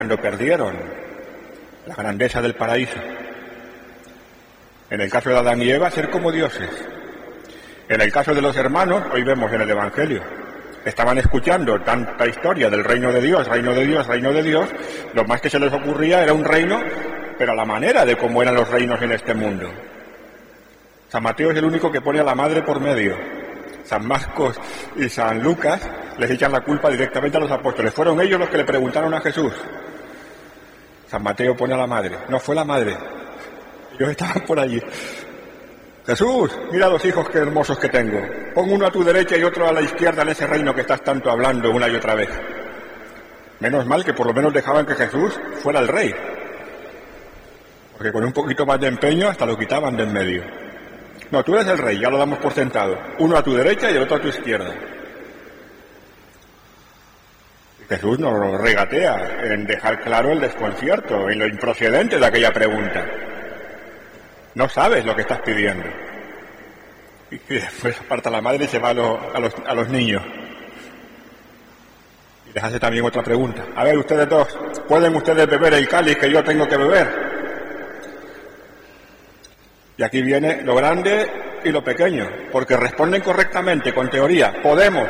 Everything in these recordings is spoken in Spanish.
cuando perdieron la grandeza del paraíso. En el caso de Adán y Eva, ser como dioses. En el caso de los hermanos, hoy vemos en el Evangelio, estaban escuchando tanta historia del reino de Dios, reino de Dios, reino de Dios, lo más que se les ocurría era un reino, pero a la manera de cómo eran los reinos en este mundo. San Mateo es el único que pone a la madre por medio. San Marcos y San Lucas les echan la culpa directamente a los apóstoles. Fueron ellos los que le preguntaron a Jesús. San Mateo pone a la madre. No fue la madre. Ellos estaban por allí. Jesús, mira los hijos qué hermosos que tengo. Pon uno a tu derecha y otro a la izquierda en ese reino que estás tanto hablando una y otra vez. Menos mal que por lo menos dejaban que Jesús fuera el rey. Porque con un poquito más de empeño hasta lo quitaban de en medio. No, tú eres el rey, ya lo damos por sentado. Uno a tu derecha y el otro a tu izquierda. Jesús nos regatea en dejar claro el desconcierto, en lo improcedente de aquella pregunta. No sabes lo que estás pidiendo. Y después aparta la madre y se va a los niños. Y les hace también otra pregunta. A ver, ustedes dos, ¿pueden ustedes beber el cáliz que yo tengo que beber? Y aquí viene lo grande y lo pequeño, porque responden correctamente, con teoría. Podemos.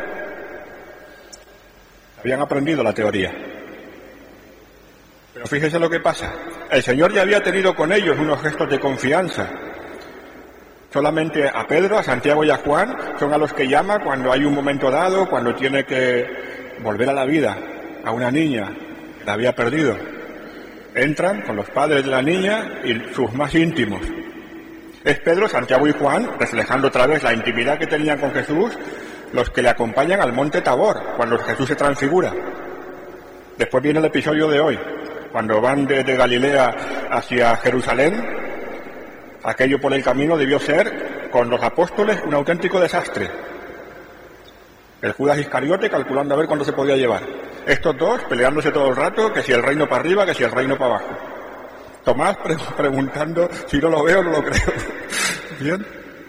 Habían aprendido la teoría. Pero fíjense lo que pasa. El Señor ya había tenido con ellos unos gestos de confianza. Solamente a Pedro, a Santiago y a Juan son a los que llama cuando hay un momento dado, cuando tiene que volver a la vida a una niña que la había perdido. Entran con los padres de la niña y sus más íntimos. Es Pedro, Santiago y Juan, reflejando otra vez la intimidad que tenían con Jesús, los que le acompañan al monte Tabor, cuando Jesús se transfigura. Después viene el episodio de hoy, cuando van desde Galilea hacia Jerusalén. Aquello por el camino debió ser, con los apóstoles, un auténtico desastre. El Judas Iscariote calculando a ver cuándo se podía llevar. Estos dos peleándose todo el rato, que si el reino para arriba, que si el reino para abajo. Tomás preguntando, si no lo veo, no lo creo. ¿Bien?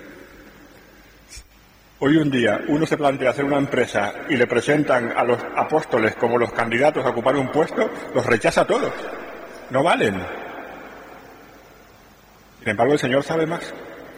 Hoy un día uno se plantea hacer una empresa y le presentan a los apóstoles como los candidatos a ocupar un puesto, los rechaza a todos. No valen. Sin embargo, el Señor sabe más.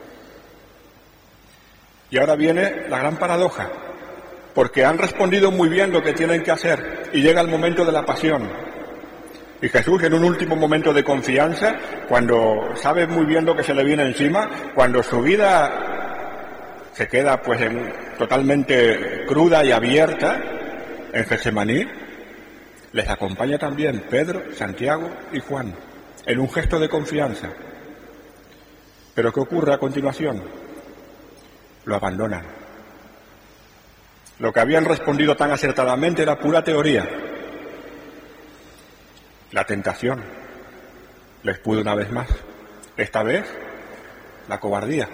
Y ahora viene la gran paradoja, porque han respondido muy bien lo que tienen que hacer y llega el momento de la pasión. Y Jesús, en un último momento de confianza, cuando sabe muy bien lo que se le viene encima, cuando su vida se queda pues totalmente cruda y abierta en Getsemaní, les acompaña también Pedro, Santiago y Juan, en un gesto de confianza. Pero ¿qué ocurre a continuación? Lo abandonan. Lo que habían respondido tan acertadamente era pura teoría. La tentación les pudo una vez más. Esta vez, la cobardía.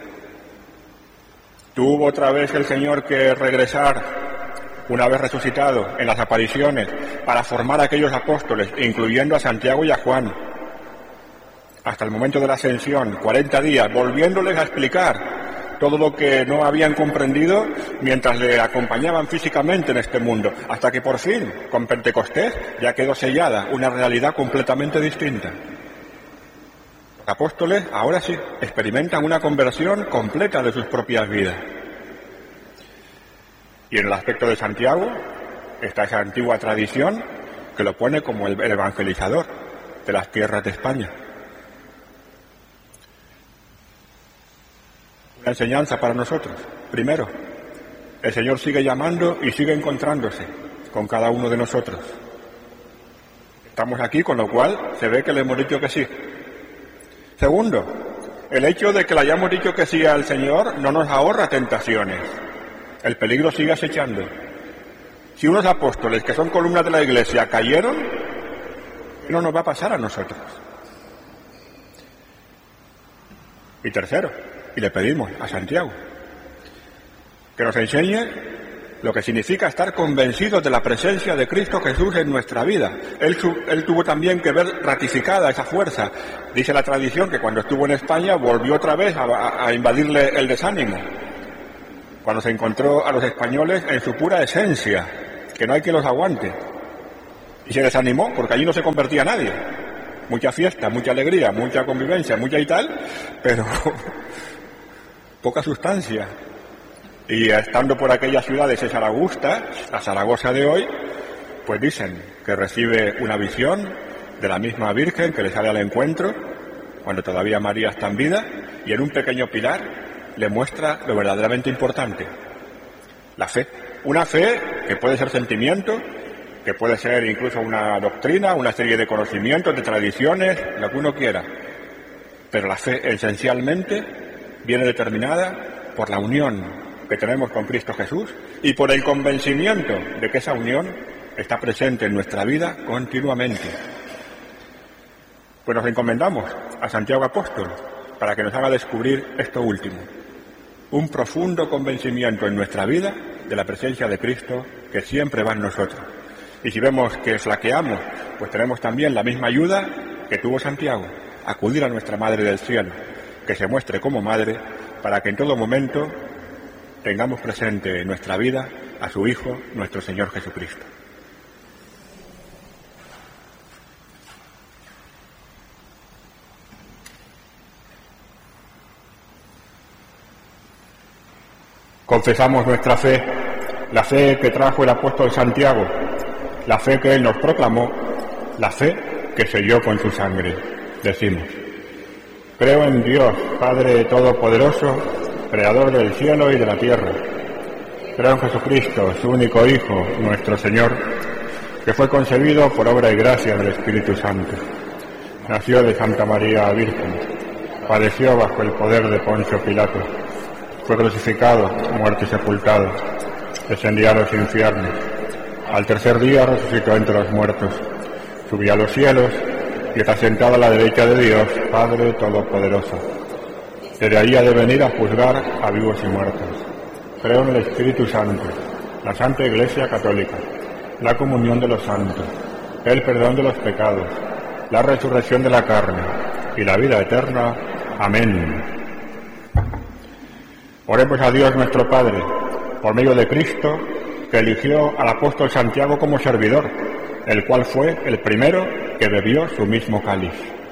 Tuvo otra vez el Señor que regresar, una vez resucitado, en las apariciones, para formar a aquellos apóstoles, incluyendo a Santiago y a Juan. Hasta el momento de la ascensión, 40 días, volviéndoles a explicar todo lo que no habían comprendido mientras le acompañaban físicamente en este mundo, hasta que por fin, con Pentecostés, ya quedó sellada una realidad completamente distinta. Los apóstoles, ahora sí, experimentan una conversión completa de sus propias vidas. Y en el aspecto de Santiago, está esa antigua tradición que lo pone como el evangelizador de las tierras de España. Una enseñanza para nosotros. Primero, el Señor sigue llamando y sigue encontrándose con cada uno de nosotros. Estamos aquí, con lo cual se ve que le hemos dicho que sí. Segundo, el hecho de que le hayamos dicho que sí al Señor no nos ahorra tentaciones. El peligro sigue acechando. Si unos apóstoles que son columnas de la Iglesia cayeron, ¿qué no nos va a pasar a nosotros? Y tercero, y le pedimos a Santiago que nos enseñe lo que significa estar convencidos de la presencia de Cristo Jesús en nuestra vida. Él tuvo también que ver ratificada esa fuerza. Dice la tradición que cuando estuvo en España volvió otra vez a invadirle el desánimo, cuando se encontró a los españoles en su pura esencia, que no hay quien los aguante. Y se desanimó porque allí no se convertía nadie. Mucha fiesta, mucha alegría, mucha convivencia, mucha y tal, pero poca sustancia. Y estando por aquellas ciudades de Zaragoza, la Zaragoza de hoy, pues dicen que recibe una visión de la misma Virgen que le sale al encuentro, cuando todavía María está en vida, y en un pequeño pilar le muestra lo verdaderamente importante, la fe. Una fe que puede ser sentimiento, que puede ser incluso una doctrina, una serie de conocimientos, de tradiciones, lo que uno quiera. Pero la fe esencialmente viene determinada por la unión que tenemos con Cristo Jesús y por el convencimiento de que esa unión está presente en nuestra vida continuamente. Pues nos encomendamos a Santiago Apóstol para que nos haga descubrir esto último, un profundo convencimiento en nuestra vida de la presencia de Cristo que siempre va en nosotros. Y si vemos que flaqueamos, pues tenemos también la misma ayuda que tuvo Santiago, acudir a nuestra Madre del Cielo, que se muestre como Madre para que en todo momento tengamos presente en nuestra vida a su Hijo, nuestro Señor Jesucristo. Confesamos nuestra fe, la fe que trajo el apóstol Santiago, la fe que él nos proclamó, la fe que selló con su sangre. Decimos: creo en Dios, Padre Todopoderoso, Creador del cielo y de la tierra. Creo en Jesucristo, su único Hijo, nuestro Señor, que fue concebido por obra y gracia del Espíritu Santo. Nació de Santa María Virgen, padeció bajo el poder de Poncio Pilato, fue crucificado, muerto y sepultado, descendió a los infiernos. Al tercer día resucitó entre los muertos, subió a los cielos y está sentado a la derecha de Dios, Padre Todopoderoso. Desde allí ha de venir a juzgar a vivos y muertos. Creo en el Espíritu Santo, la Santa Iglesia Católica, la comunión de los santos, el perdón de los pecados, la resurrección de la carne y la vida eterna. Amén. Oremos a Dios nuestro Padre, por medio de Cristo, que eligió al apóstol Santiago como servidor, el cual fue el primero que bebió su mismo cáliz.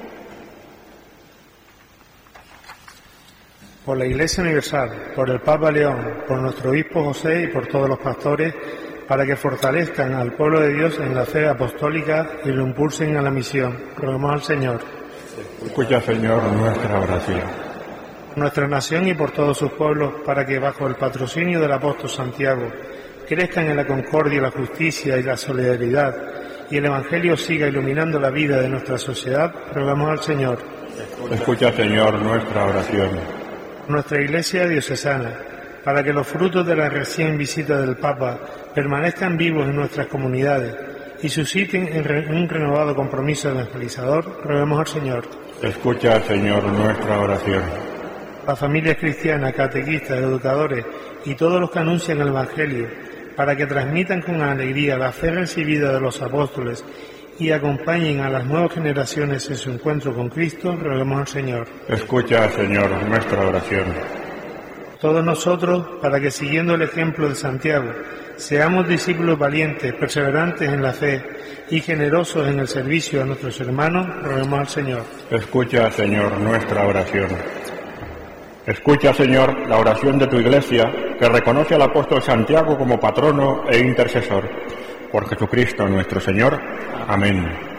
Por la Iglesia Universal, por el Papa León, por nuestro obispo José y por todos los pastores, para que fortalezcan al pueblo de Dios en la fe apostólica y lo impulsen a la misión. Rogamos al Señor. Escucha, Señor, nuestra oración. Por nuestra nación y por todos sus pueblos, para que bajo el patrocinio del apóstol Santiago crezcan en la concordia, la justicia y la solidaridad, y el Evangelio siga iluminando la vida de nuestra sociedad. Rogamos al Señor. Escucha, Señor, nuestra oración. Nuestra Iglesia diocesana, para que los frutos de la recién visita del Papa permanezcan vivos en nuestras comunidades y susciten un renovado compromiso evangelizador, roguemos al Señor. Escucha, Señor, nuestra oración. Las familias cristianas, catequistas, educadores y todos los que anuncian el Evangelio, para que transmitan con alegría la fe recibida de los apóstoles y acompañen a las nuevas generaciones en su encuentro con Cristo, roguemos al Señor. Escucha, Señor, nuestra oración. Todos nosotros, para que siguiendo el ejemplo de Santiago, seamos discípulos valientes, perseverantes en la fe y generosos en el servicio a nuestros hermanos, roguemos al Señor. Escucha, Señor, nuestra oración. Escucha, Señor, la oración de tu Iglesia, que reconoce al apóstol Santiago como patrono e intercesor. Por Jesucristo nuestro Señor. Amén.